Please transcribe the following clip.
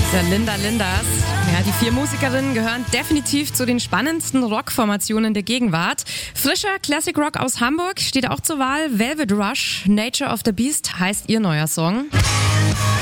Der Linda Linders. Ja, die 4 Musikerinnen gehören definitiv zu den spannendsten Rockformationen der Gegenwart. Frischer Classic Rock aus Hamburg steht auch zur Wahl. Velvet Rush, Nature of the Beast heißt ihr neuer Song.